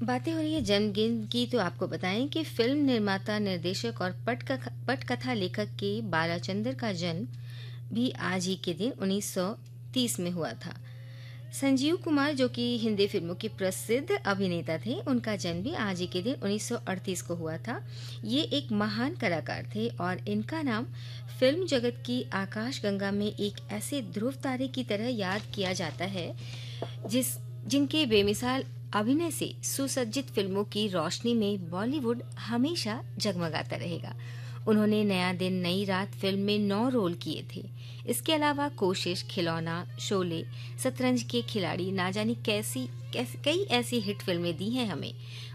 बातें हो रही है जन्मदिन की, तो आपको बताएं कि फिल्म निर्माता, निर्देशक और पटकथा लेखक के बालाचंदर का जन्म भी आज ही के दिन 1930 में हुआ था। संजीव कुमार, जो कि हिंदी फिल्मों के प्रसिद्ध अभिनेता थे, उनका जन्म भी आज ही के दिन 1938 को हुआ था। ये एक महान कलाकार थे और इनका नाम फिल्म जगत की आकाशगंगा में एक ऐसे ध्रुव तारे की तरह याद किया जाता है जिस जिनके बेमिसाल अभिनय से सुसज्जित फिल्मों की रोशनी में बॉलीवुड हमेशा जगमगाता रहेगा। उन्होंने नया दिन नई रात फिल्म में 9 रोल किए थे। इसके अलावा कोशिश, खिलौना, शोले, शतरंज के खिलाड़ी, ना जाने कई ऐसी हिट फिल्में दी हैं हमें।